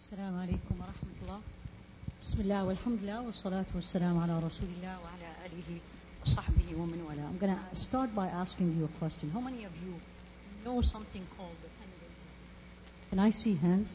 السلام عليكم ورحمة الله. بسم الله والحمد لله والصلاة والسلام على رسول الله وعلى آله وصحبه ومن والاه. I'm going to start by asking you a question. How many of you know something called the 10 days of Ramadan? Can I see hands?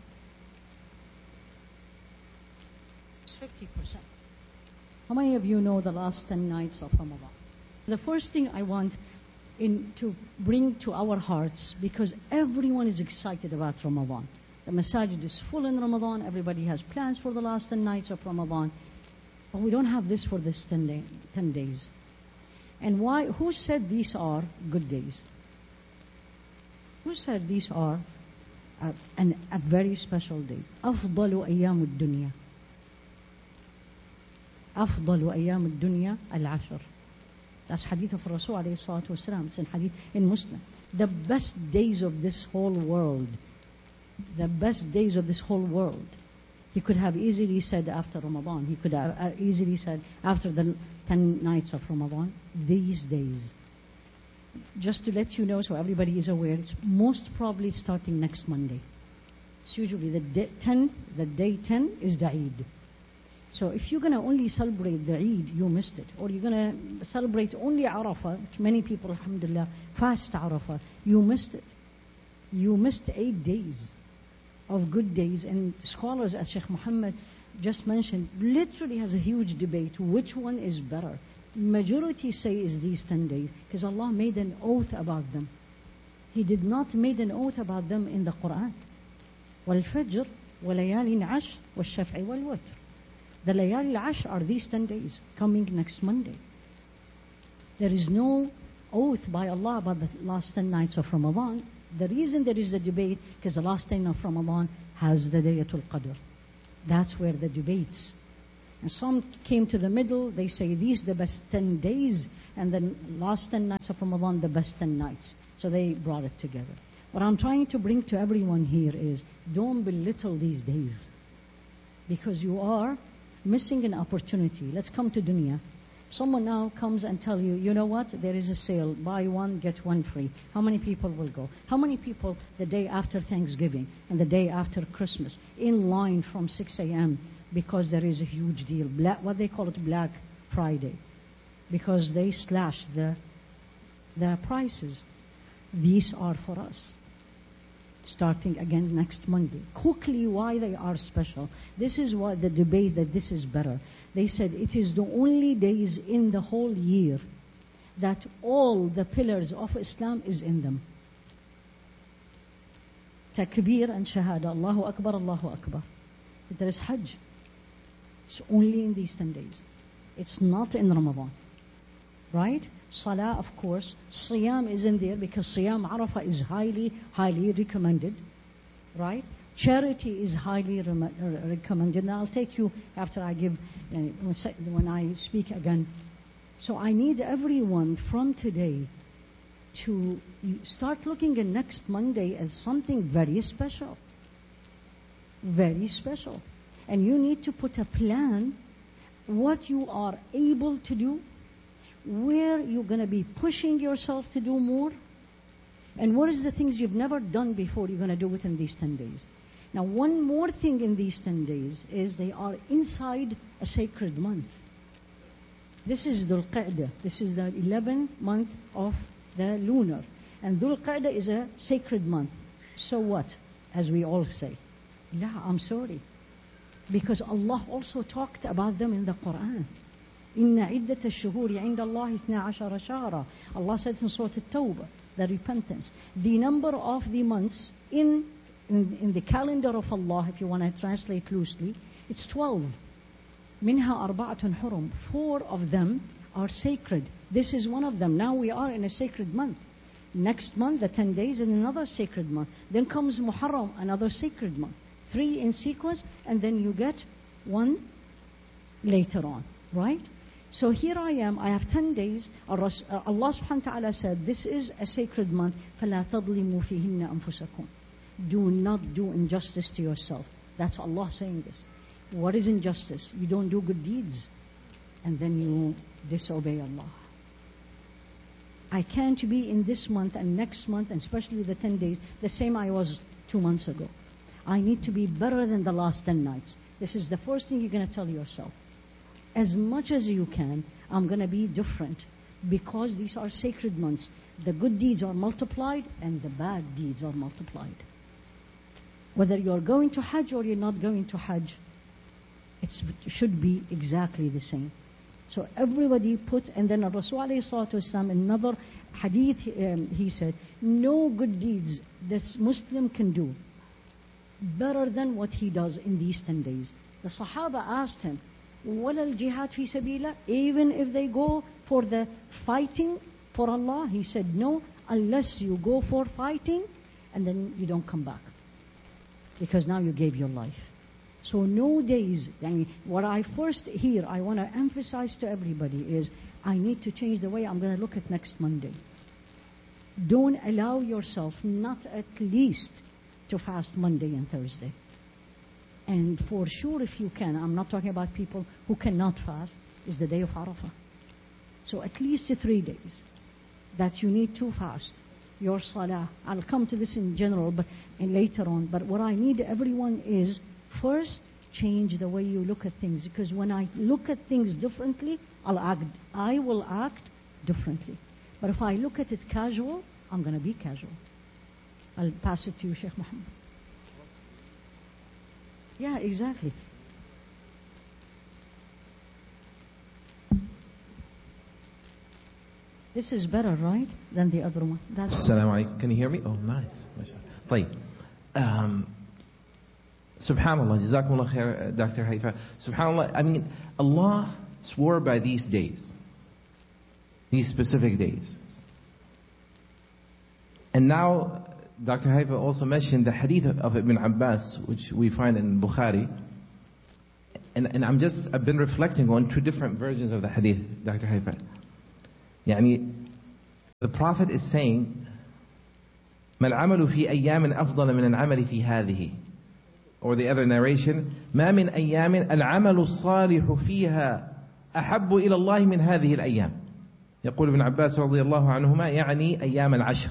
It's 50%. How many of you know the last 10 nights of Ramadan? The first thing I want to bring to our hearts, because everyone is excited about Ramadan. The masajid is full in Ramadan. Everybody has plans for the last 10 nights of Ramadan. But we don't have this for this 10 days. And why? Who said these are good days? Who said these are a very special days? أفضل أيام الدنيا. أفضل أيام الدنيا العشر. That's hadith of Rasul alayhi salatu wasalam. It's in hadith in Muslim. The best days of this whole world. The best days of this whole world. He could have easily said after Ramadan. He could have easily said after the 10 nights of Ramadan. These days. Just to let you know, so everybody is aware, it's most probably starting next Monday. It's usually the day 10 is the Eid. So if you're going to only celebrate the Eid, you missed it. Or you're going to celebrate only Arafah, which many people, alhamdulillah, fast Arafah, you missed it. You missed 8 days of good days. And scholars, as Sheikh Muhammad just mentioned, literally has a huge debate. Which one is better? Majority say is these 10 days, because Allah made an oath about them. He did not make an oath about them in the Quran. وَالْفَجْرِ وَلَيَالٍ عَشْرٍ وَالشَّفْعِ وَالْوَتْرِ. The Layali al-Ashr are these 10 days, coming next Monday. There is no oath by Allah about the last 10 nights of Ramadan. The reason there is a debate, because the last 10 of Ramadan has the Laylatul Qadr. That's where the debates. And some came to the middle, they say these the best 10 days, and then last 10 nights of Ramadan the best 10 nights. So they brought it together. What I'm trying to bring to everyone here is, don't belittle these days. Because you are missing an opportunity. Let's come to dunya. Someone now comes and tell you, you know what, there is a sale, buy one, get one free. How many people will go? How many people the day after Thanksgiving and the day after Christmas in line from 6 a.m. because there is a huge deal, what they call it Black Friday, because they slash the prices. These are for us. Starting again next Monday. Quickly, why they are special. This is why the debate that this is better. They said it is the only days in the whole year that all the pillars of Islam is in them. Takbir and Shahada. Allahu Akbar, Allahu Akbar. There is Hajj. It's only in these 10 days. It's not in Ramadan. Right? Salah, of course. Siyam is in there because Siyam Arafah is highly, highly recommended. Right? Charity is highly recommended. And I'll take you after I give, when I speak again. So I need everyone from today to start looking at next Monday as something very special. Very special. And you need to put a plan, what you are able to do, where you're going to be pushing yourself to do more, and what is the things you've never done before you're going to do within these 10 days. Now, one more thing in these 10 days is they are inside a sacred month. This is Dhul Qa'dah. This is the 11th month of the lunar. And Dhul Qa'dah is a sacred month. So what? As we all say. La, I'm sorry. Because Allah also talked about them in the Quran. إن عدة الشهور عند الله 12 شهرا. Allah said in Surah At-Tawbah, the repentance. The number of the months in the calendar of Allah, if you want to translate loosely, it's 12. منها أربعة حرم. 4 of them are sacred. This is one of them. Now we are in a sacred month. Next month, the 10 days, is another sacred month. Then comes Muharram, another sacred month. 3 in sequence, and then you get 1 later on. Right? So here I am, I have 10 days. Allah subhanahu wa ta'ala said, this is a sacred month. فَلَا تَظْلِمُوا فِيهِنَّ أَنفُسَكُمْ. Do not do injustice to yourself. That's Allah saying this. What is injustice? You don't do good deeds, and then you disobey Allah. I can't be in this month and next month, and especially the 10 days, the same I was 2 months ago. I need to be better than the last 10 nights. This is the first thing you're going to tell yourself. As much as you can, I'm going to be different, because these are sacred months. The good deeds are multiplied and the bad deeds are multiplied. Whether you're going to Hajj or you're not going to Hajj, it should be exactly the same. So everybody put, and then Rasul alayhi salatu wasalam, another hadith, he said, no good deeds this Muslim can do better than what he does in these 10 days. The Sahaba asked him, وَلَا الْجِهَادْ فِي سَبِيلَهِ, even if they go for the fighting for Allah? He said, no, unless you go for fighting and then you don't come back, because now you gave your life. So no days. What I first here, I want to emphasize to everybody is, I need to change the way I'm going to look at next Monday. Don't allow yourself not at least to fast Monday and Thursday. And for sure, if you can, I'm not talking about people who cannot fast, is the day of Arafah. So at least 3 days that you need to fast. Your salah. I'll come to this in general, but and later on. But what I need everyone is, first, change the way you look at things. Because when I look at things differently, I will act differently. But if I look at it casual, I'm going to be casual. I'll pass it to you, Sheikh Muhammad. Yeah, exactly. This is better, right, than the other one. Assalamu alaikum. Can you hear me? Oh, nice. طيب. Subhanallah. Jazakumullah khair, Dr. Haifa. Subhanallah. I mean, Allah swore by these days. These specific days. And now, Dr. Haifa also mentioned the hadith of Ibn Abbas, which we find in Bukhari. And I've been reflecting on 2 different versions of the hadith, Dr. Haifa. The Prophet is saying, ما العمل في أيام أفضل من العمل في هذه. Or the other narration, ما من أيام العمل الصالح فيها أحب إلى الله من هذه الأيام. يقول ابن عباس رضي الله عنهما يعني أيام العشر.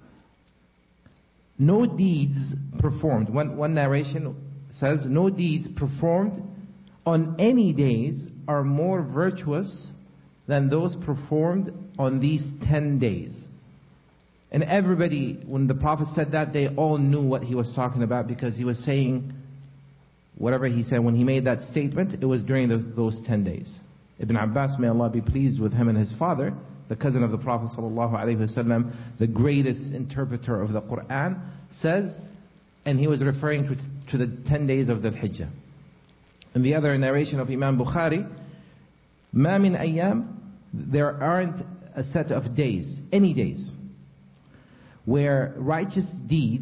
No deeds performed. One narration says, no deeds performed on any days are more virtuous than those performed on these 10 days. And everybody, when the Prophet said that, they all knew what he was talking about, because he was saying whatever he said when he made that statement, it was during those 10 days. Ibn Abbas, may Allah be pleased with him and his father, the cousin of the Prophet ﷺ, the greatest interpreter of the Quran, says, and he was referring to the 10 days of the Hijjah. In the other narration of Imam Bukhari, ما من أيام, there aren't a set of days, any days, where righteous deed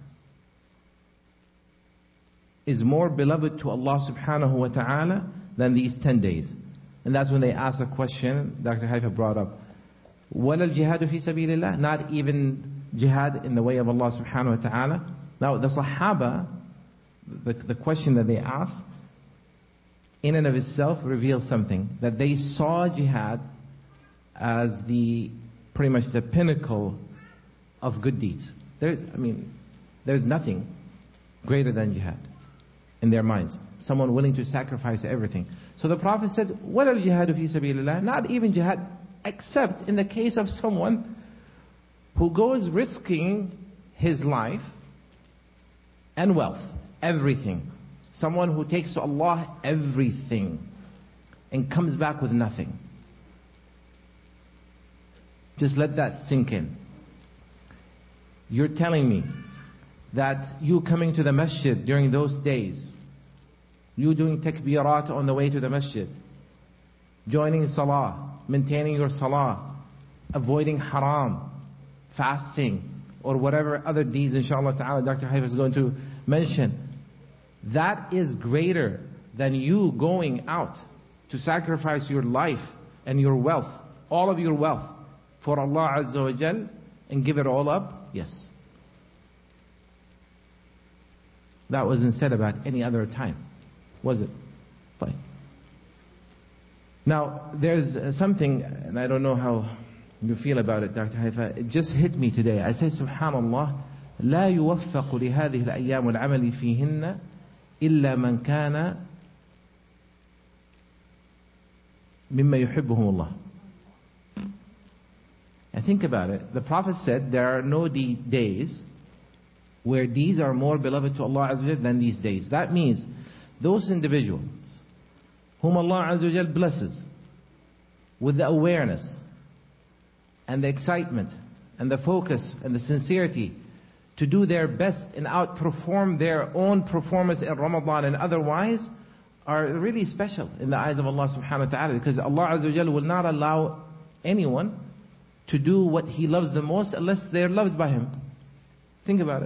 is more beloved to Allah subhanahu wa ta'ala than these 10 days. And that's when they asked a question Dr. Haifa brought up. وَلَا الْجِهَادُ فِي سَبِيلِ اللَّهِ, not even jihad in the way of Allah subhanahu wa ta'ala. Now the Sahaba, the question that they asked, in and of itself reveals something, that they saw jihad as pretty much the pinnacle of good deeds. There's nothing greater than jihad in their minds. Someone willing to sacrifice everything. So the Prophet said, وَلَا الْجِهَادُ فِي سَبِيلِ اللَّهِ, not even jihad, except in the case of someone who goes risking his life and wealth, everything. Someone who takes to Allah everything and comes back with nothing. Just let that sink in. You're telling me that you coming to the masjid during those days, you doing takbirat on the way to the masjid, joining salah, maintaining your salah, avoiding haram, fasting, or whatever other deeds inshallah ta'ala Dr. Haifa is going to mention, that is greater than you going out to sacrifice your life and your wealth, all of your wealth, for Allah Azza wa Jal, and give it all up? Yes. That wasn't said about any other time, was it? Fine. Now, there's something, and I don't know how you feel about it, Dr. Haifa, it just hit me today. I say, subhanallah, لا يوفق لهذه الأيام والعمل فيهن إلا من كان مما يحبهم الله. And think about it. The Prophet said there are no days where these are more beloved to Allah Azza wa Jal than these days. That means those individuals whom Allah Azza wa Jal blesses with the awareness and the excitement and the focus and the sincerity to do their best and outperform their own performance in Ramadan and otherwise are really special in the eyes of Allah subhanahu wa ta'ala, because Allah Azza wa Jal will not allow anyone to do what He loves the most unless they're loved by Him. Think about it.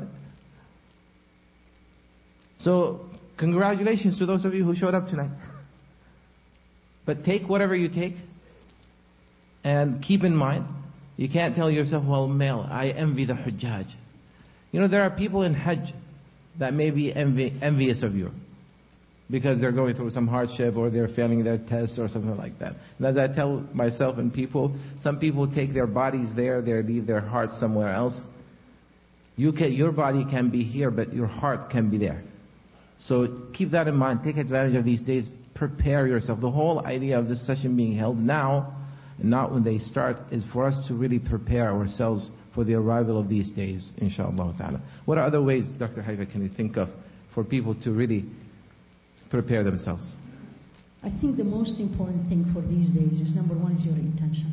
So, congratulations to those of you who showed up tonight. But take whatever you take, and keep in mind, you can't tell yourself, well, Mel, I envy the Hujjaj. You know, there are people in Hajj that may be envious of you because they're going through some hardship or they're failing their tests or something like that. And as I tell myself and people, some people take their bodies there, they leave their hearts somewhere else. Your body can be here, but your heart can be there. So keep that in mind. Take advantage of these days. Prepare yourself. The whole idea of this session being held now and not when they start is for us to really prepare ourselves for the arrival of these days, inshaAllah ta'ala. What are other ways, Dr. Haifa, can you think of for people to really prepare themselves? I think the most important thing for these days is, number one, is your intention.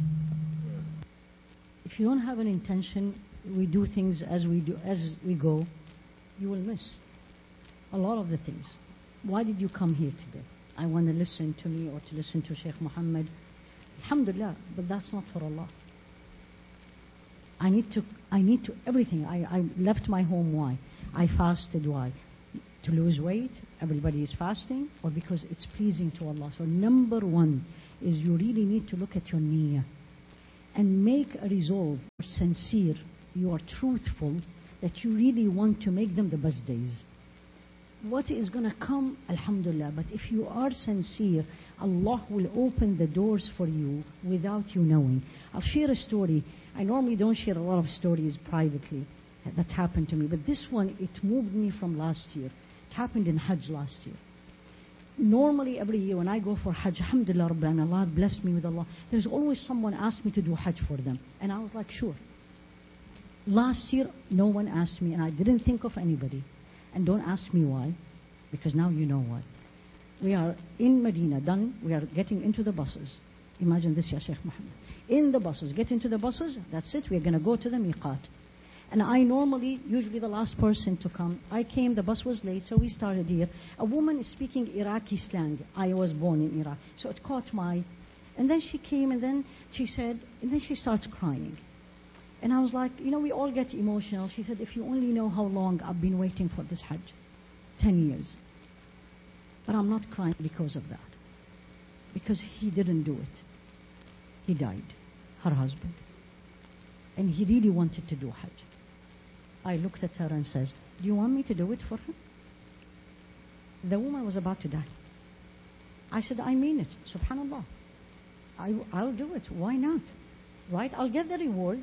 If you don't have an intention, we do things as we go, you will miss a lot of the things. Why did you come here today? I want to listen to me or to listen to Sheikh Muhammad. Alhamdulillah, but that's not for Allah. I need to everything. I left my home. Why? I fasted. Why? To lose weight. Everybody is fasting, or because it's pleasing to Allah. So number one is you really need to look at your niyyah and make a resolve. You're sincere, you are truthful, that you really want to make them the best days. What is going to come, alhamdulillah, but if you are sincere, Allah will open the doors for you without you knowing. I'll share a story. I normally don't share a lot of stories privately that happened to me, but this one, it moved me from last year. It happened in Hajj last year. Normally every year when I go for Hajj, alhamdulillah Rabbil Alamin, Allah blessed me with Allah, there's always someone asked me to do Hajj for them, and I was like, sure. Last year no one asked me, and I didn't think of anybody. And don't ask me why, because now you know why. We are in Medina, done. We are getting into the buses. Imagine this, Ya Sheikh Muhammad. In the buses, get into the buses, that's it. We're going to go to the miqat. And I usually the last person to come. I came, the bus was late, so we started here. A woman is speaking Iraqi slang. I was born in Iraq. So it caught my... And then she came, and then she said, and then she starts crying. And I was like, we all get emotional. She said, if you only know how long I've been waiting for this Hajj. 10 years. But I'm not crying because of that. Because he didn't do it. He died. Her husband. And he really wanted to do Hajj. I looked at her and said, do you want me to do it for him? The woman was about to die. I said, I mean it. Subhanallah. I'll do it. Why not? Right? I'll get the reward.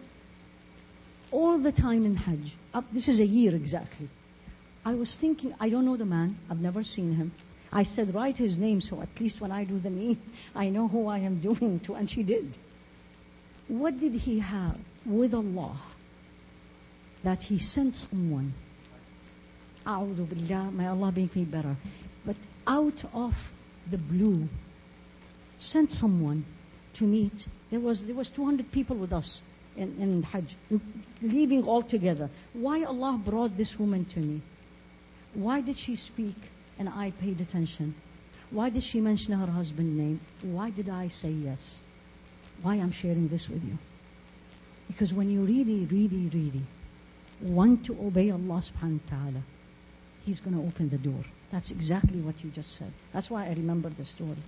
All the time in Hajj, this is a year exactly, I was thinking, I don't know the man, I've never seen him. I said, write his name so at least when I do the meet, I know who I am doing to, and she did. What did he have with Allah that he sent someone? A'udhu billah, may Allah make me better. But out of the blue, sent someone to meet. There was 200 people with us in Hajj, leaving all together. Why Allah brought this woman to me? Why did she speak and I paid attention? Why did she mention her husband's name? Why did I say yes? Why I'm sharing this with you? Because when you really, really, really want to obey Allah subhanahu wa ta'ala, He's going to open the door. That's exactly what you just said. That's why I remember the story.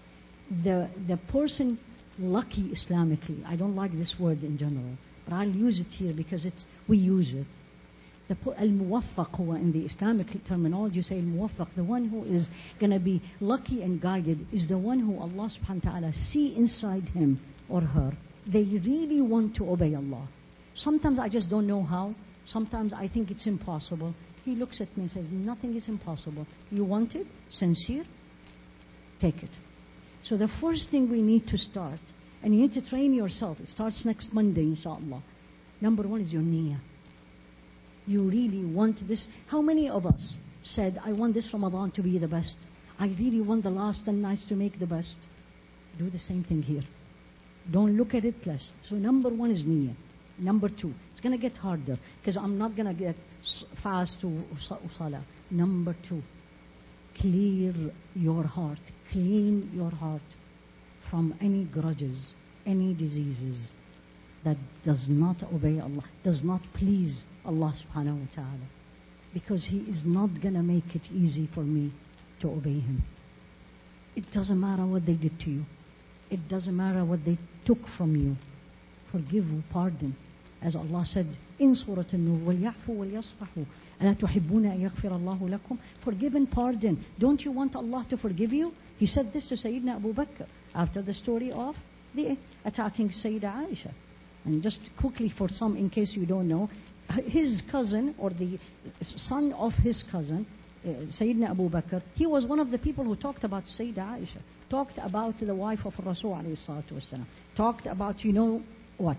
The person lucky Islamically, I don't like this word in general, but I'll use it here because we use it. Al-Muwaffaq in the Islamic terminology, you say Al-Muwaffaq, the one who is going to be lucky and guided is the one who Allah subhanahu wa ta'ala see inside him or her. They really want to obey Allah. Sometimes I just don't know how, Sometimes I think it's impossible. He looks at me and says, nothing is impossible. You want it? Sincere? Take it. So the first thing we need to start, and you need to train yourself. It starts next Monday, inshallah. Number one is your niyyah. You really want this. How many of us said, I want this Ramadan to be the best. I really want the last 10 nights to make the best. Do the same thing here. Don't look at it less. So number one is niyyah. Number two, it's going to get harder because I'm not going to get fast to salah. Number two, clear your heart. Clean your heart from any grudges, any diseases that does not obey Allah, does not please Allah subhanahu wa ta'ala. Because He is not going to make it easy for me to obey Him. It doesn't matter what they did to you. It doesn't matter what they took from you. Forgive, pardon. As Allah said in Surah An-Nur, وَلْيَعْفُوا وَلْيَصْفَحُوا أَلَا تُحِبُّونَ أَن يَغْفِرَ اللَّهُ لَكُمْ. Forgive and pardon. Don't you want Allah to forgive you? He said this to Sayyidina Abu Bakr after the story of the attacking Sayyidah Aisha. And just quickly for some, in case you don't know, his cousin or the son of his cousin, Sayyidina Abu Bakr, he was one of the people who talked about Sayyidah Aisha, talked about the wife of Rasul alayhi salatu wasalam, talked about you know what.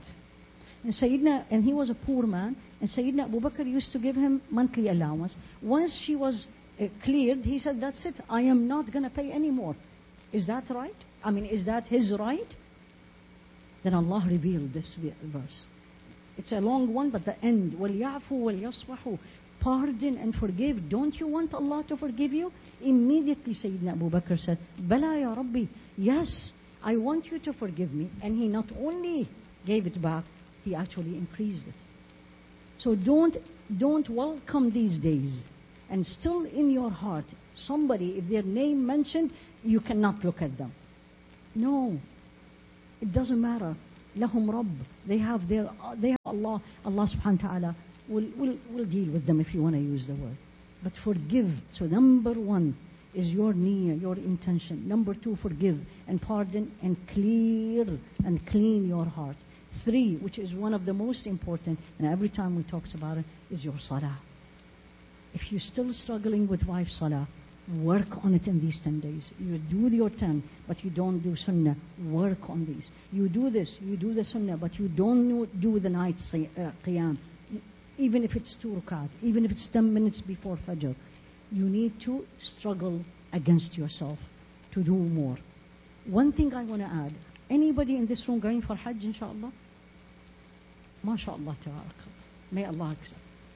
And he was a poor man, and Sayyidina Abu Bakr used to give him monthly allowance. Once she was cleared, he said, that's it, I am not going to pay anymore. Is that right? I mean, is that his right? Then Allah revealed this verse. It's a long one, but the end, وَلْيَعْفُوا وَلْيَصْفَحُوا. Pardon and forgive. Don't you want Allah to forgive you? Immediately Sayyidina Abu Bakr said, Bala ya Rabbi, yes, I want you to forgive me. And he not only gave it back, he actually increased it. So don't welcome these days. And still in your heart, somebody, if their name mentioned, you cannot look at them. No, it doesn't matter. Lahum Rabb. They have Allah. Allah subhanahu wa ta'ala will deal with them if you want to use the word. But forgive. So number one is your niyyah, your intention. Number two, forgive and pardon and clear and clean your heart. Three, which is one of the most important, and every time we talk about it, is your salah. If you're still struggling with wife salah, work on it in these 10 days. You do your 10, but you don't do sunnah. Work on these. You do this, you do the sunnah, but you don't do the night qiyam. Even if it's 2 rakat, even if it's 10 minutes before Fajr. You need to struggle against yourself to do more. One thing I want to add. Anybody in this room going for Hajj, inshallah? MashaAllah, tabarakallah. May Allah accept.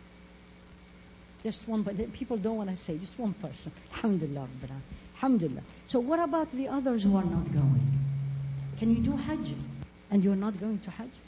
Just one, but people don't want to say, just one person. Alhamdulillah, Rabbil Alhamdulillah. So what about the others who are not going? Can you do Hajj and you're not going to Hajj?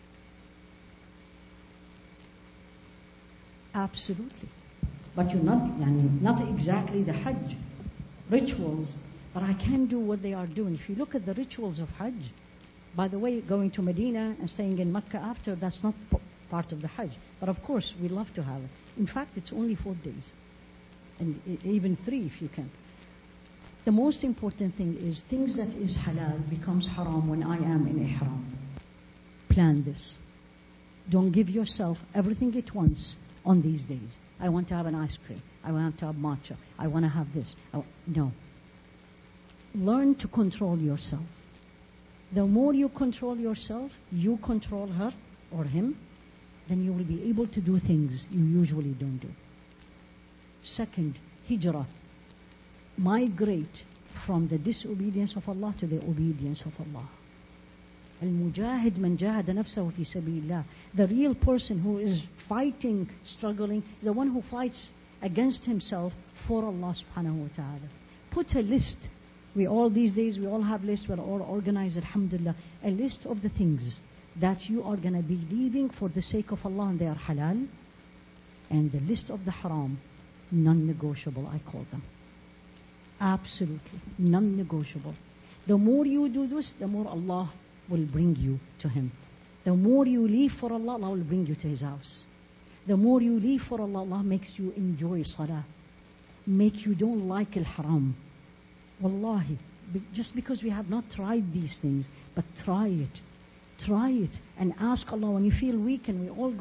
Absolutely. But you're not exactly the Hajj rituals, but I can do what they are doing. If you look at the rituals of Hajj, by the way, going to Medina and staying in Mecca after, that's not part of the Hajj. But of course, we love to have it. In fact, it's only 4 days. And even 3 if you can. The most important thing is things that is halal becomes haram when I am in ihram. Plan this. Don't give yourself everything at once on these days. I want to have an ice cream. I want to have matcha. I want to have this. No. Learn to control yourself. The more you control yourself, you control her or him, then you will be able to do things you usually don't do. Second, hijrah. Migrate from the disobedience of Allah to the obedience of Allah. Al-mujahid man jahada nafsahu fi sabilillah. The real person who is fighting, struggling, is the one who fights against himself for Allah subhanahu wa ta'ala. Put a list. These days, we all have lists. We're all organized, alhamdulillah. A list of the things that you are going to be leaving for the sake of Allah, and they are halal. And the list of the haram, non-negotiable, I call them. Absolutely, non-negotiable. The more you do this, the more Allah will bring you to Him. The more you leave for Allah, Allah will bring you to His house. The more you leave for Allah, Allah makes you enjoy salah. Make you don't like al-haram. Wallahi, just because we have not tried these things, but try it. Try it and ask Allah when you feel weak, and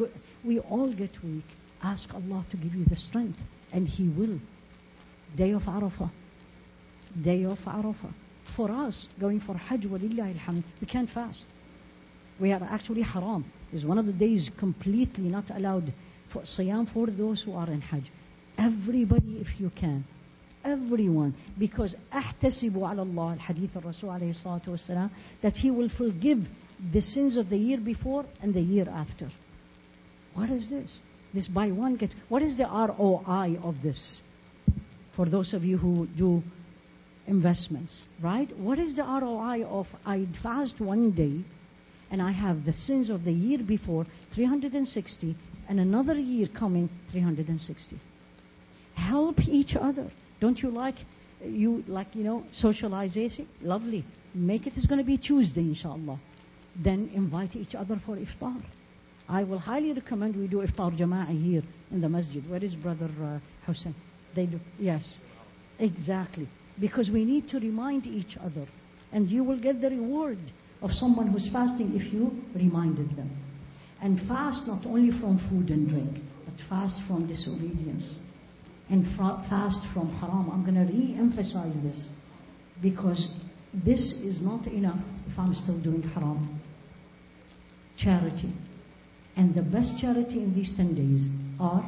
We all get weak. Ask Allah to give you the strength, and He will. Day of Arafah. Day of Arafah. For us, going for Hajj, walillahi alhamd, we can't fast. We are actually haram. It's one of the days completely not allowed for Siyam for those who are in Hajj. Everybody, if you can. Everyone. Because أحتسب على الله, الحديث الرسول عليه الصلاة والسلام, that He will forgive the sins of the year before and the year after. What is this? This buy one get. What is the ROI of this? For those of you who do investments, right? What is the ROI of I fast one day and I have the sins of the year before 360 and another year coming 360? Help each other. Don't you like socialization? Lovely. Make it. It's going to be Tuesday, inshallah. Then invite each other for iftar. I will highly recommend we do iftar jama'i here in the masjid. Where is Brother Hussein? They do. Yes, exactly. Because we need to remind each other. And you will get the reward of someone who's fasting if you reminded them. And fast not only from food and drink, but fast from disobedience. And fast from haram. I'm going to re-emphasize this. Because this is not enough if I'm still doing haram. Charity. And the best charity in these 10 days are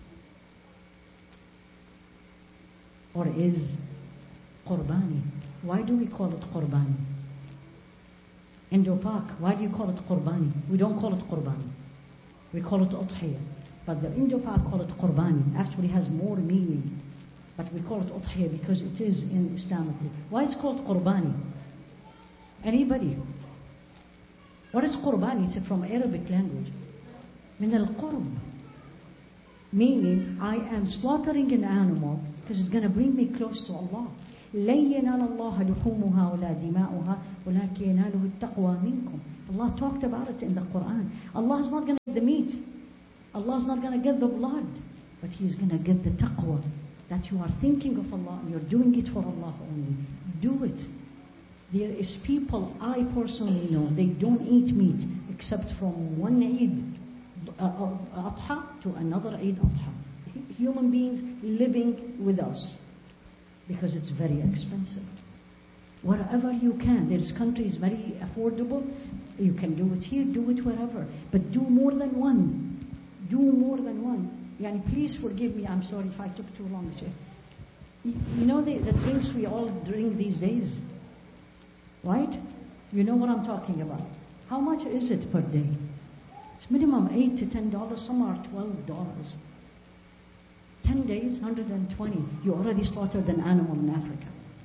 or is Qurbani. Why do we call it Qurbani? Indo-Pak, why do you call it Qurbani? We don't call it Qurbani. We call it Udhiyah. But the Indo-Pak call it Qurbani. Actually has more meaning. But we call it Udhiyah because it is in Islamically. Why is it called Qurbani? Anybody? What is Qurbani? It's from Arabic language. Min al-Qurb. Meaning, I am slaughtering an animal because it's going to bring me close to Allah. لَن يَنَالَ اللَّهَ لُحُومُهَا وَلَا دِمَاؤُهَا وَلَكِنْ يَنَالُهُ التَّقْوَى مِنْكُمْ. Allah talked about it in the Quran. Allah is not going to get the meat. Allah is not going to get the blood. But He is going to get the taqwa. That you are thinking of Allah and you're doing it for Allah only. Do it. There is people I personally know, they don't eat meat except from one Eid Adha to another Eid Adha. Human beings living with us. Because it's very expensive. Wherever you can. There's countries very affordable. You can do it here, do it wherever. But do more than one. Do more than one. Yani, please forgive me. I'm sorry if I took too long. You know the drinks we all drink these days? Right? You know what I'm talking about. How much is it per day? It's minimum $8 to $10. Some are $12. 10 days, 120. You already slaughtered an animal in Africa.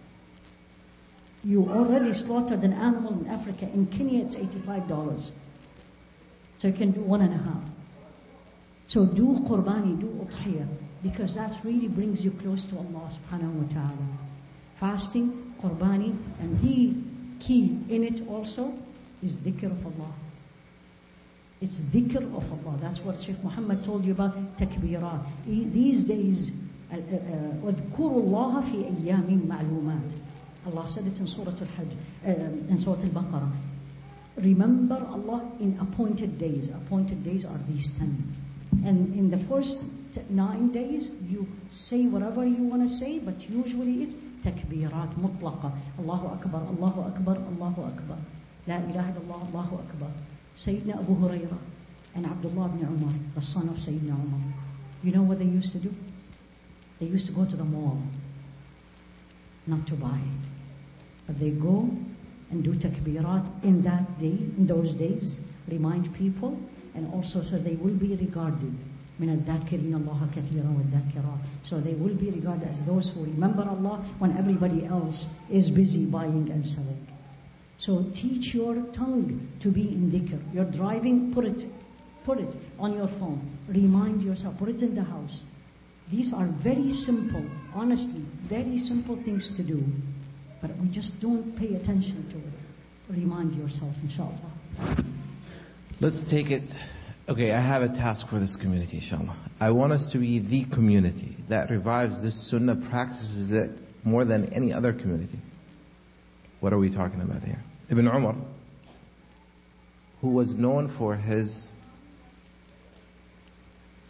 You already slaughtered an animal in Africa. In Kenya, it's $85. So you can do 1.5. So do Qurbani, do Udhiyah, because that really brings you close to Allah subhanahu wa ta'ala. Fasting, Qurbani, and the key in it also is dhikr of Allah. It's dhikr of Allah. That's what Shaykh Muhammad told you about takbirat. These days, وَاذْكُرُوا اللَّهَ فِي أَيَّامٍ مَعْلُومَاتٍ. Allah said it in Surah Al-Hajj, in Surah Al-Baqarah. Remember Allah in appointed days. Appointed days are these 10. And in the first 9 days, you say whatever you want to say, but usually it's takbirat mutlaqa. Allahu Akbar, Allahu Akbar, Allahu Akbar. La ilaha illallah, Allahu Akbar. Sayyidina Abu Hurairah and Abdullah ibn Umar, the son of Sayyidina Umar. You know what they used to do? They used to go to the mall, not to buy. But they go and do takbirat in that day, in those days, remind people, and also so they will be regarded. من الذاكرين الله كثيرا والذاكرات. So they will be regarded as those who remember Allah when everybody else is busy buying and selling. So teach your tongue to be in dhikr. You're driving, put it on your phone. Remind yourself, put it in the house. These are very simple, honestly, very simple things to do. But we just don't pay attention to it. Remind yourself, inshallah. Let's take it. Okay, I have a task for this community, inshallah. I want us to be the community that revives this sunnah, practices it more than any other community. What are we talking about here? Ibn Umar, who was known for his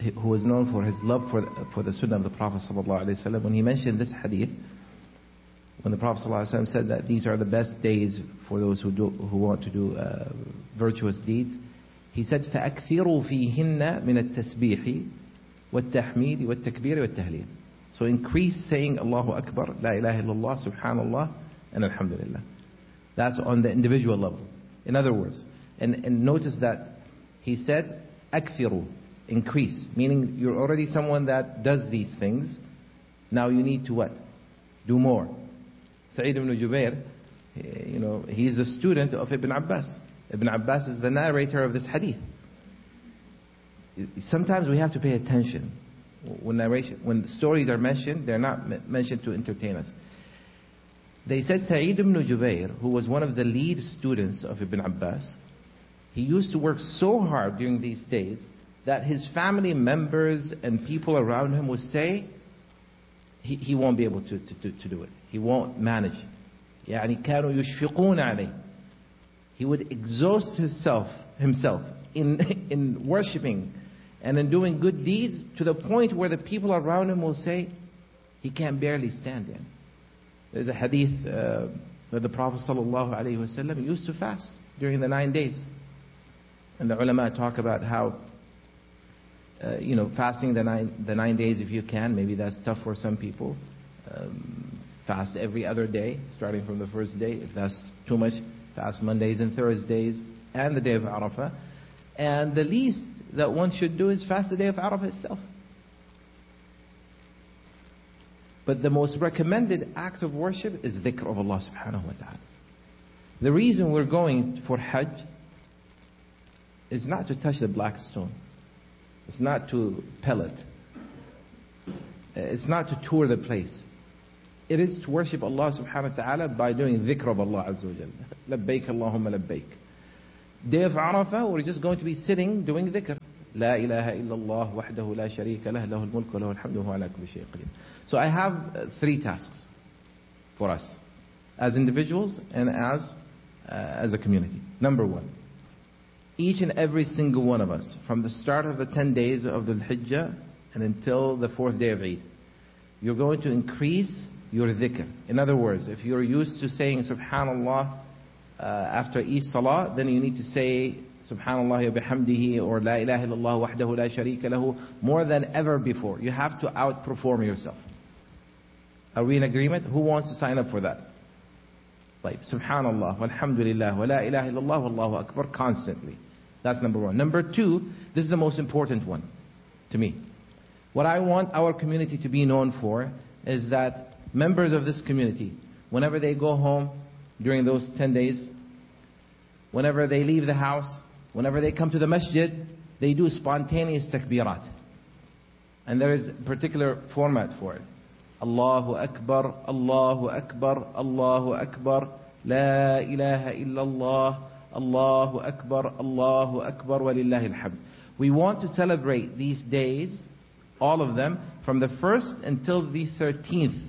who was known for his love for the sunnah of the Prophet ﷺ, when he mentioned this hadith, when the Prophet ﷺ said that these are the best days for those who want to do virtuous deeds, he said, فَأَكْثِرُوا فِيهِنَّ مِنَ التَّسْبِيحِ وَالتَّحْمِيدِ وَالتَّكْبِيرِ وَالتَّهْلِيلِ. So increase saying Allahu Akbar, La ilaha illallah, Subhanallah, and Alhamdulillah. That's on the individual level. In other words, and notice that he said, أَكْثِرُوا, increase, meaning you're already someone that does these things. Now you need to what? Do more. Sa'id ibn Jubair, he's a student of Ibn Abbas. Ibn Abbas is the narrator of this hadith. Sometimes we have to pay attention. When stories are mentioned, they're not mentioned to entertain us. They said Sa'id ibn Jubair, who was one of the lead students of Ibn Abbas, he used to work so hard during these days that his family members and people around him would say, he won't be able to do it. He won't manage. يعني كانوا يشفقون عليه. He would exhaust himself in worshipping and in doing good deeds to the point where the people around him will say, he can barely stand there. There's a hadith that the Prophet ﷺ used to fast during the 9 days. And the ulama talk about how fasting the nine days if you can, maybe that's tough for some people. Fast every other day, starting from the first day. If that's too much, fast Mondays and Thursdays and the day of Arafah. And the least that one should do is fast the day of Arafah itself. But the most recommended act of worship is dhikr of Allah subhanahu wa ta'ala. The reason we're going for Hajj is not to touch the black stone. It's not to pellet. It's not to tour the place. It is to worship Allah subhanahu wa ta'ala by doing dhikr of Allah azza wa jalla. Labbaik Allahumma labbaik. Day of Arafah, we're just going to be sitting doing dhikr. La ilaha illallah wahdahu la sharika lah, lahul mulku wa lahul hamdu wa huwa ala kulli shay'in qadir. So I have 3 tasks for us as individuals and as a community. Number 1, each and every single one of us, from the start of the 10 days of the Hijjah and until the 4th day of Eid, you're going to increase your dhikr. In other words, if you're used to saying Subhanallah after each salah, then you need to say Subhanallah wa bihamdihi or La ilaha illallah wahdahu la sharika lahu more than ever before. You have to outperform yourself. Are we in agreement? Who wants to sign up for that? Like Subhanallah, walhamdulillah, wa la ilaha illallah, wallahu akbar, constantly. That's number 1. Number 2, this is the most important one to me. What I want our community to be known for is that members of this community, whenever they go home during those 10 days, whenever they leave the house, whenever they come to the masjid, they do spontaneous takbirat. And there is a particular format for it. Allahu Akbar, Allahu Akbar, Allahu Akbar, La ilaha illallah, Allahu Akbar, Allahu Akbar, walillahi alhamd. We want to celebrate these days, all of them, from the 1st until the 13th.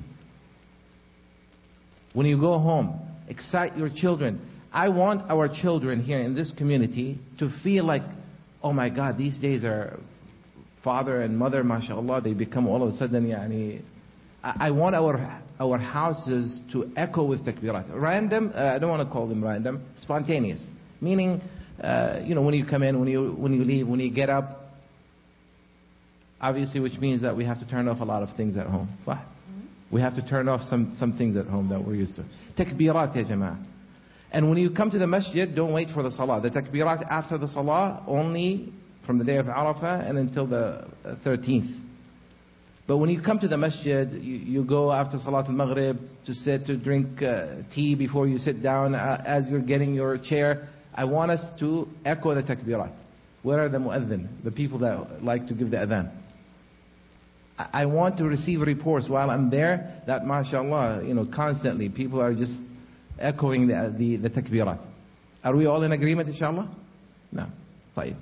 When you go home, excite your children. I want our children here in this community to feel like, oh my God, these days are father and mother, mashallah, they become all of a sudden, I want our houses to echo with takbirat. Random, I don't want to call them random, spontaneous. Meaning, when you come in, when you leave, when you get up, obviously, which means that we have to turn off a lot of things at home. صح? We have to turn off some things at home that we're used to. Takbirat, ya jama'ah. And when you come to the masjid, don't wait for the salah. The takbirat after the salah, only from the day of Arafah and until the 13th. But when you come to the masjid, you go after Salat al-Maghrib to sit, to drink tea before you sit down. As you're getting your chair, I want us to echo the takbirat. Where are the mu'adhin? The people that like to give the adhan. I want to receive reports while I'm there that, mashallah, constantly people are just echoing the takbirat. Are we all in agreement, inshallah? No. طيب.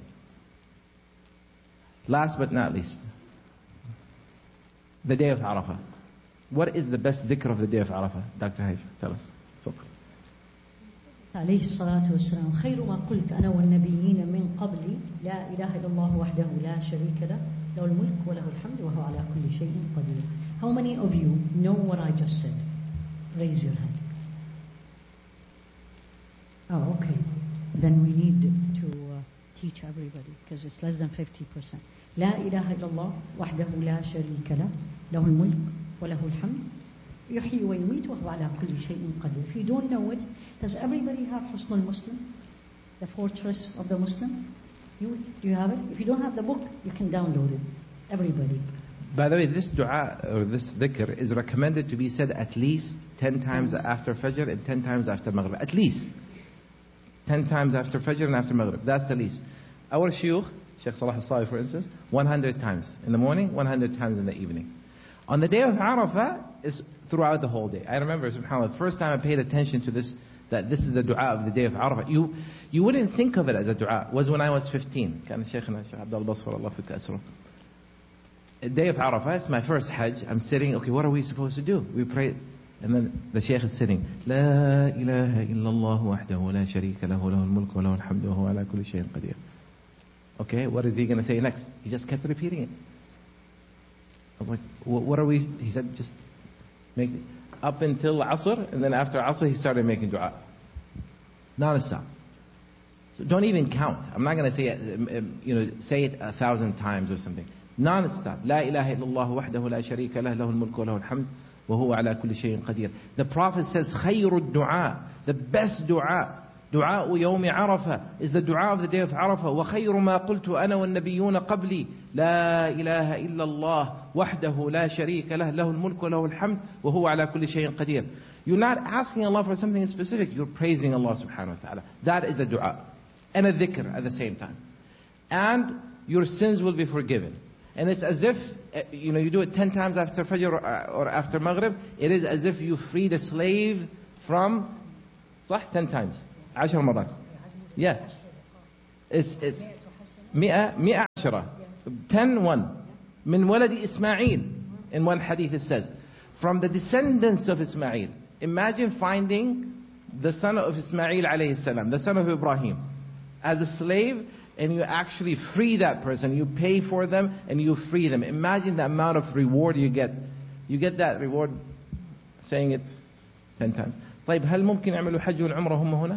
Last but not least, the day of Arafah. What is the best dhikr of the day of Arafah? Dr. Haifa, tell us. عليه الصلاة والسلام خير ما قلت أنا والنبيين من قبلي لا إله إلا الله وحده لا شريك له له الملك وله الحمد وهو على كل شيء قدير. How many of you know what I just said? Raise your hand. Oh, okay. Then we need to teach everybody because it's less than 50%. لا إله إلا الله وحده لا شريك له له الملك وله الحمد يحيي ويميت وهو على كل شيء قدير. If you don't know it, does everybody have حصن المسلم? The fortress of the Muslim? Do you have it? If you don't have the book, you can download it. Everybody. By the way, this dua or this dhikr is recommended to be said at least 10 times after Fajr and 10 times after Maghrib. At least 10 times after Fajr and after Maghrib. That's the least. Our Shaykh, Shaykh Salah al-Sawi for instance, 100 times in the morning, 100 times in the evening. On the day of Arafah is throughout the whole day. I remember, subhanAllah, the first time I paid attention to this, that this is the dua of the day of Arafah. You wouldn't think of it as a dua. It was when I was 15. كان شيخنا الشيخ عبد الله البصري الله فيك أسره. The day of Arafah, it's my first Hajj. I'm sitting, okay, what are we supposed to do? We pray, and then the Shaykh is sitting. لا إله إلا الله وحده لا شريك له له الملك وله الحمد وهو على كل شيء قدير. Okay, what is he going to say next? He just kept repeating it. I was like, what are we? He said, just make it up until Asr, and then after Asr he started making dua. Non-stop. So don't even count. I'm not going to say it, say it 1,000 times or something. Non-stop. لا إله إلا الله وحده لا شريك له له الملك وله الحمد وهو على كل شيء قدير. The Prophet says, خير الدعاء, the best dua, دعاء يوم عرفة, is the dua of the day of Arafah. وخير ما قلت أنا والنبيون قبلي لا إله إلا الله وحده لا شريك له له الملك وله الحمد وهو على كل شيء قدير. You're not asking Allah for something specific. You're praising Allah subhanahu wa ta'ala. That is a dua and a dhikr at the same time. And your sins will be forgiven. And it's as if, you do it 10 times after Fajr or after Maghrib. It is as if you freed a slave from, صح, 10 times. 10 مرات. Yeah. It's 100 10 1. من ولد Ismail. In one hadith it says, from the descendants of Ismail. Imagine finding the son of Ismail alayhi salam, the son of Ibrahim, as a slave, and you actually free that person. You pay for them and you free them. Imagine the amount of reward you get. You get that reward saying it 10 times. طيب هل ممكن يعملوا حج والعمرة هم هنا؟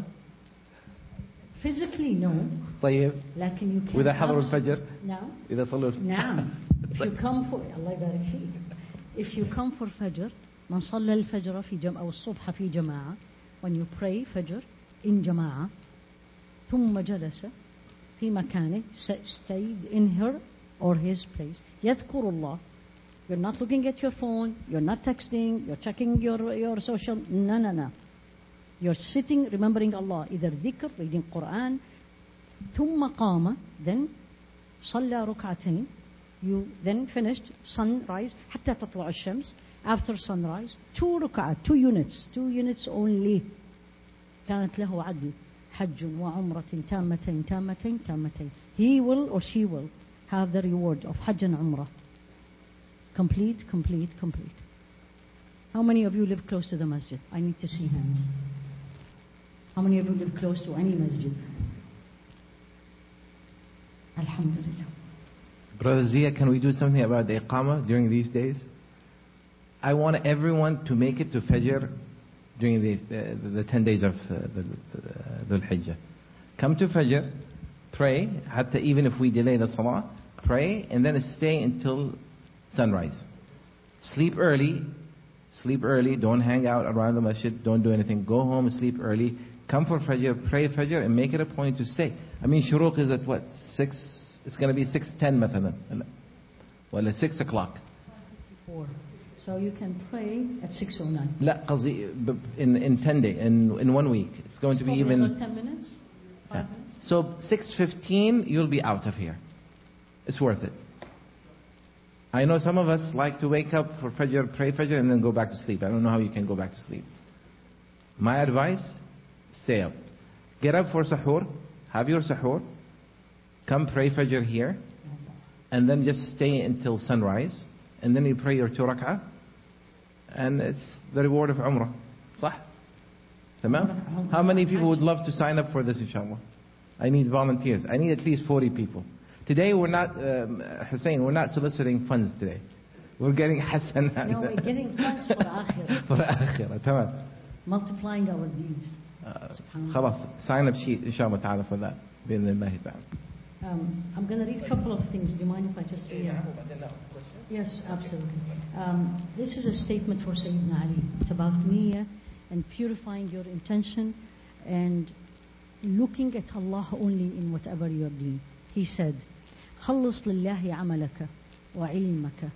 Physically no. طيب. لكن you can. وإذا حضروا الفجر؟ نعم. إذا صلوا. نعم. If you come for الله يبارك فيك. If you come for Fajr, من صلى الفجر في جماعة أو الصبح في جماعة, when you pray Fajr in جماعة, ثم جلس في مكانه, stayed in her or his place, يذكر الله. You're not looking at your phone, you're not texting, you're checking your social, no. You're sitting remembering Allah, either dhikr, reading Quran, ثم قام, then صلى ركعتين, you then finished sunrise, حتى تطلع الشمس, after sunrise, 2 ركعات, 2 units only. كانت له عدل حج وعمرة تامتين. He will or she will have the reward of Hajj and Umrah. Complete. How many of you live close to the masjid? I need to see hands. How many of you live close to any masjid? Alhamdulillah. Brother Zia, can we do something about the Iqamah during these days? I want everyone to make it to Fajr during the 10 days of Dhul Hijjah. Come to Fajr, pray, hatta even if we delay the Salah, pray, and then stay until sunrise. Sleep early, don't hang out around the masjid, don't do anything. Go home, sleep early, come for Fajr, pray Fajr, and make it a point to stay. I mean, Shuruq is at what? 6, it's going to be 6:10 مثلا. Well, 6 o'clock. 4. So you can pray at 6:09. لا قصدي in 10 days, in 1 week. It's going to be even about 10 minutes. 5 minutes. So 6:15 you'll be out of here. It's worth it. I know some of us like to wake up for Fajr, pray Fajr, and then go back to sleep. I don't know how you can go back to sleep. My advice, stay up. Get up for Sahur, have your Sahur, come pray Fajr here, and then just stay until sunrise, and then you pray your 2 rak'ah, and it's the reward of Umrah. صح? تمام? How many people would love to sign up for this, inshallah? I need volunteers. I need at least 40 people. Today we're not, Hussein, we're not soliciting funds today. We're getting hasanat. No, we're getting funds for akhirah. For akhirah, تمام. Multiplying our deeds. خلاص, sign up sheet, inshallah ta'ala, for that. بإذن الله تعالى. I'm going to read a couple of things. Do you mind if I just read it? Yes, absolutely. This is a statement for Sayyidina Ali. It's about niyyah and purifying your intention and looking at Allah only in whatever you are doing. He said, خلص لله عملك وعلمك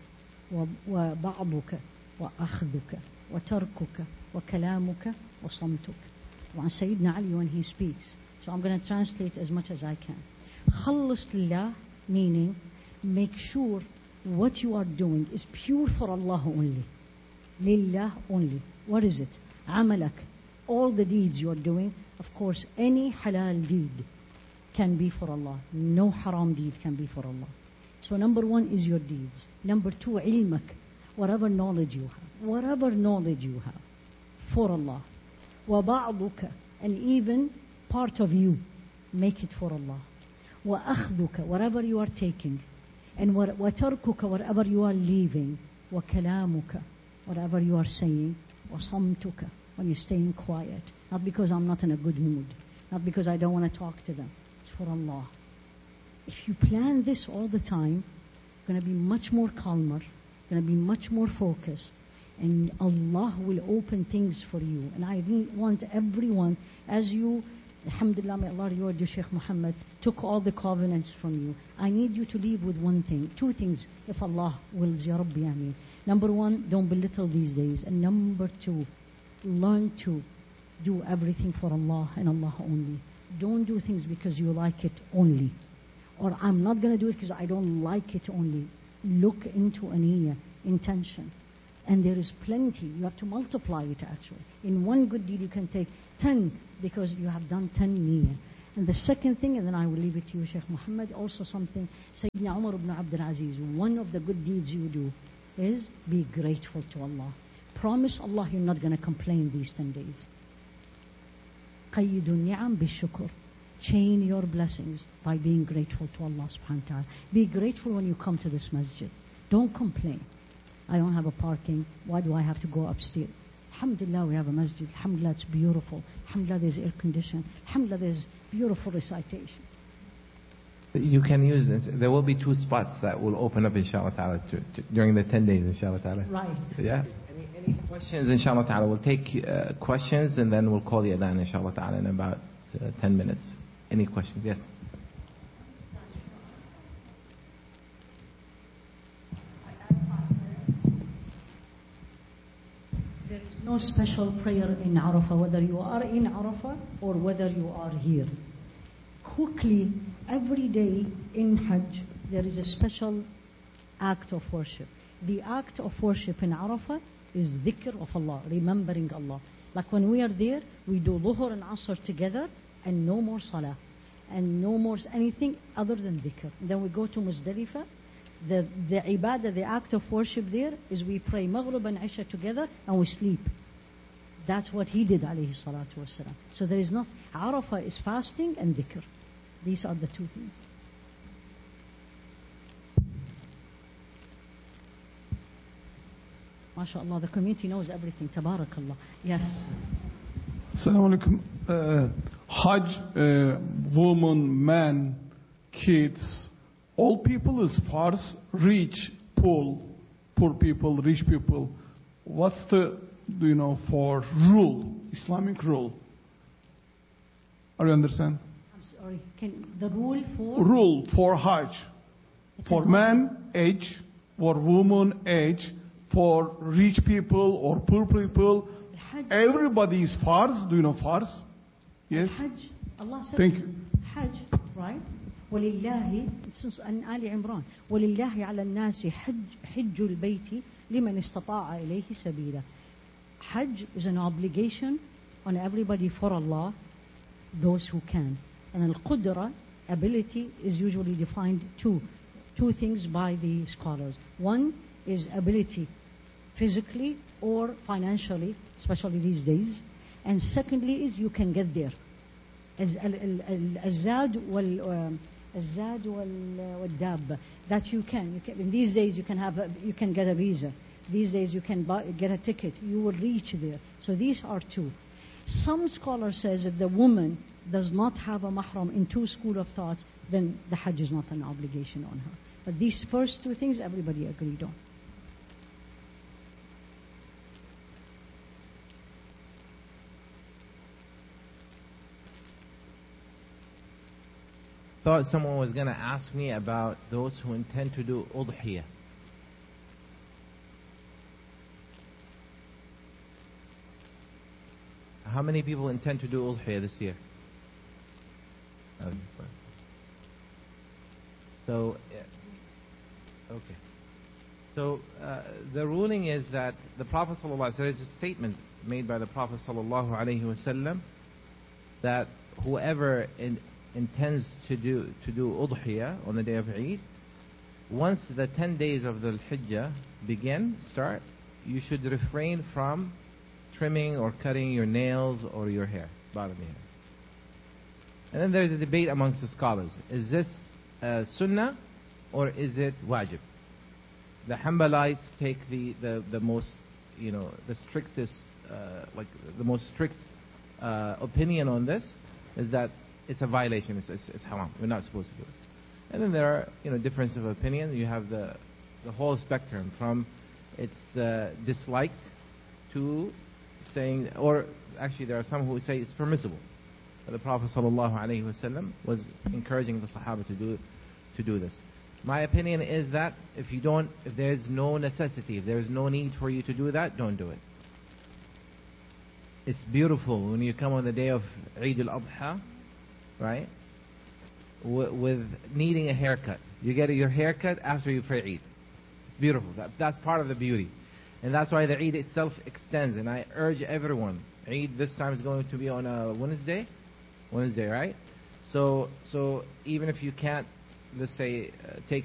وبعضك وأخذك وتركك وكلامك وصمتك. وعن Sayyidina Ali when he speaks. So I'm going to translate as much as I can. خلص لله, meaning make sure what you are doing is pure for Allah only. Lillah only. What is it? عملك. All the deeds you are doing, of course, any halal deed can be for Allah. No haram deed can be for Allah. So number one is your deeds. Number two, ilmak. Whatever knowledge you have. Whatever knowledge you have. For Allah. وَبَعْضُكَ. And even part of you. Make it for Allah. وَأَخْذُكَ. Whatever you are taking. And وَتَرْكُكَ. Whatever you are leaving. وَكَلَامُكَ. Whatever you are saying. وَصَمْتُكَ. When you're staying quiet. Not because I'm not in a good mood. Not because I don't want to talk to them. It's for Allah. If you plan this all the time, you're going to be much more calmer, going to be much more focused, and Allah will open things for you. And I really want everyone, as you, alhamdulillah, may Allah reward you, Sheikh Muhammad, took all the covenants from you. I need you to leave with one thing, two things, if Allah wills, Ya Rabbi Ameen. Number one, don't belittle these days. And number two, learn to do everything for Allah and Allah only. Don't do things because you like it only. Or I'm not going to do it because I don't like it only. Look into a niyyah, intention. And there is plenty. You have to multiply it actually. In one good deed you can take 10 because you have done 10 niyyah. And the second thing, and then I will leave it to you, Sheikh Muhammad, also something, Sayyidina Umar ibn Abdul Aziz, one of the good deeds you do is be grateful to Allah. Promise Allah you're not going to complain these 10 days. قَيِّدُ النِّعَمْ بِالشُّكُرِ. Chain your blessings by being grateful to Allah subhanahu wa ta'ala. Be grateful when you come to this masjid. Don't complain. I don't have a parking. Why do I have to go upstairs? Alhamdulillah, we have a masjid. Alhamdulillah, it's beautiful. Alhamdulillah, there's air conditioning. Alhamdulillah, there's beautiful recitation. You can use this. There will be 2 spots that will open up, inshallah ta'ala, during the 10 days, inshallah ta'ala. Right. Yeah. Any questions, inshallah ta'ala? We'll take questions and then we'll call the adhan, inshallah ta'ala, in about 10 minutes. Any questions? Yes. There is no special prayer in Arafah, whether you are in Arafah or whether you are here. Quickly, every day in Hajj, there is a special act of worship. The act of worship in Arafah is dhikr of Allah, remembering Allah. Like when we are there, we do Dhuhr and Asr together and no more Salah. And no more anything other than dhikr. Then we go to Muzdalifah. The ibadah, the act of worship there is we pray Maghrib and Isha together and we sleep. That's what he did, alayhi salatu wasalam. So there is not, Arafah is fasting and dhikr. These are the 2 things. MashaAllah, the community knows everything. Tabarakallah. Yes. Assalamu alaikum. Hajj, women, men, kids, all people is fars, rich, poor people, rich people. What's the, for rule, Islamic rule? Are you understand? I'm sorry. The rule for? Rule for Hajj. For men, age. For women, age. For rich people or poor people. Everybody is fars. Do you know fars? Yes. Hajj. Allah said. Thank you. Hajj, right? ولله, it's in Ali Imran. ولله على الناس حج البيت لمن استطاع إليه سبيلا. Hajj is an obligation on everybody for Allah, those who can. And al-qudra, ability, is usually defined two things by the scholars. One is ability physically or financially, especially these days. And secondly is you can get there. الزاد الزاد والدابة, that you can in these days you can get a visa. These days you can get a ticket. You will reach there. So these are two. Some scholar says if the woman does not have a mahram in two school of thoughts, then the Hajj is not an obligation on her. But these first two things everybody agreed on. Thought someone was going to ask me about those who intend to do udhiyah. How many people intend to do udhiyah this year? Okay. So, okay. So the ruling is that the Prophet ﷺ, there is a statement made by the Prophet ﷺ that whoever intends to do udhiyah on the day of Eid, once the 10 days of the Hijjah start, you should refrain from trimming or cutting your nails or your hair, bottom hair. And then there's a debate amongst the scholars. Is this sunnah or is it wajib? The Hanbalites take the most, the strictest, the most strict opinion on this is that it's a violation. It's haram. We're not supposed to do it. And then there are difference of opinion. You have the whole spectrum from it's disliked to saying, or actually there are some who say it's permissible. The Prophet ﷺ was encouraging the Sahaba to do this. My opinion is that if there's no necessity, if there's no need for you to do that, don't do it. It's beautiful when you come on the day of Eid al-Adha, right? With needing a haircut. You get your haircut after you pray Eid. It's beautiful. That's part of the beauty. And that's why the Eid itself extends. And I urge everyone, Eid this time is going to be on a Wednesday, right? So even if you can't, let's say, take